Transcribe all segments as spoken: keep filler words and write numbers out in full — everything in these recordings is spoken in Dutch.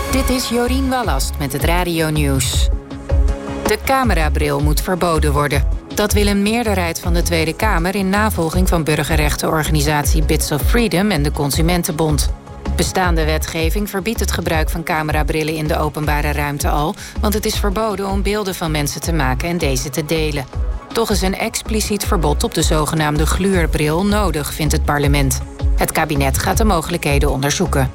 Dit is Jorien Wallast met het Radio-nieuws. De camerabril moet verboden worden. Dat wil een meerderheid van de Tweede Kamer in navolging van burgerrechtenorganisatie Bits of Freedom en de Consumentenbond. Bestaande wetgeving verbiedt het gebruik van camerabrillen in de openbare ruimte al, want het is verboden om beelden van mensen te maken en deze te delen. Toch is een expliciet verbod op de zogenaamde gluurbril nodig, vindt het parlement. Het kabinet gaat de mogelijkheden onderzoeken.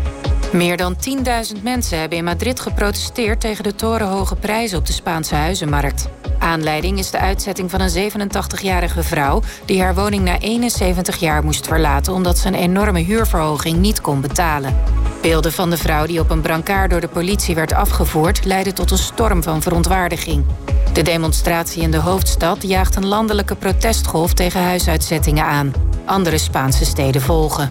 Meer dan tienduizend mensen hebben in Madrid geprotesteerd tegen de torenhoge prijzen op de Spaanse huizenmarkt. Aanleiding is de uitzetting van een zevenentachtigjarige vrouw die haar woning na eenenzeventig jaar moest verlaten omdat ze een enorme huurverhoging niet kon betalen. Beelden van de vrouw die op een brancard door de politie werd afgevoerd leidden tot een storm van verontwaardiging. De demonstratie in de hoofdstad jaagt een landelijke protestgolf tegen huisuitzettingen aan. Andere Spaanse steden volgen.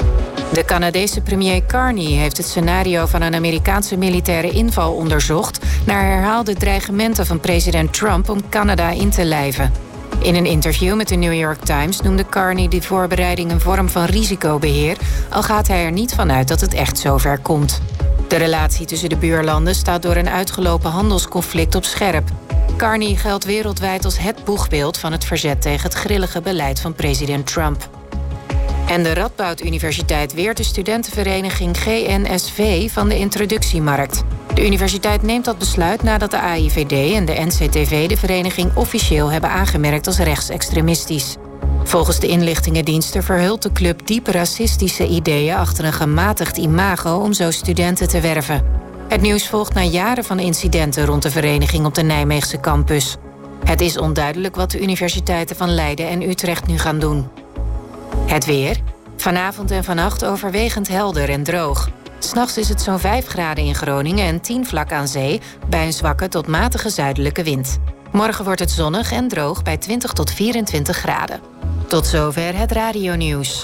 De Canadese premier Carney heeft het scenario van een Amerikaanse militaire inval onderzocht naar herhaalde dreigementen van president Trump om Canada in te lijven. In een interview met de New York Times noemde Carney die voorbereiding een vorm van risicobeheer, al gaat hij er niet van uit dat het echt zover komt. De relatie tussen de buurlanden staat door een uitgelopen handelsconflict op scherp. Carney geldt wereldwijd als het boegbeeld van het verzet tegen het grillige beleid van president Trump. En de Radboud Universiteit weert de studentenvereniging G N S V van de introductiemarkt. De universiteit neemt dat besluit nadat de A I V D en de N C T V de vereniging officieel hebben aangemerkt als rechtsextremistisch. Volgens de inlichtingendiensten verhult de club diepe racistische ideeën achter een gematigd imago om zo studenten te werven. Het nieuws volgt na jaren van incidenten rond de vereniging op de Nijmeegse campus. Het is onduidelijk wat de universiteiten van Leiden en Utrecht nu gaan doen. Het weer. Vanavond en vannacht overwegend helder en droog. 'S Nachts is het zo'n vijf graden in Groningen en tien vlak aan zee, bij een zwakke tot matige zuidelijke wind. Morgen wordt het zonnig en droog bij twintig tot vierentwintig graden. Tot zover het Radio-nieuws.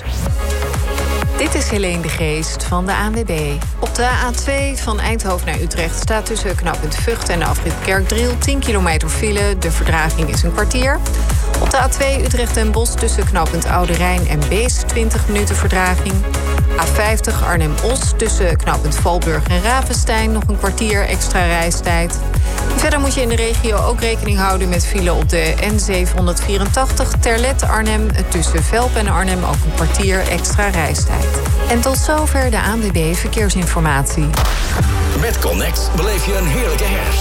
Dit is Helene de Geest van de A N W B. Op de A twee van Eindhoven naar Utrecht staat tussen knooppunt Vught en de afrit Kerkdriel tien kilometer file. De vertraging is een kwartier. Op de A twee Utrecht en Bosch tussen knooppunt Oude Rijn en Beest twintig minuten vertraging. A vijftig Arnhem-Os tussen knooppunt Valburg en Ravenstein nog een kwartier extra reistijd. Verder moet je in de regio ook rekening houden met file op de N zevenhonderdvierentachtig Terlet-Arnhem tussen Velp en Arnhem ook een kwartier extra reistijd. En tot zover de A N W B Verkeersinformatie. Met Connect beleef je een heerlijke herfst.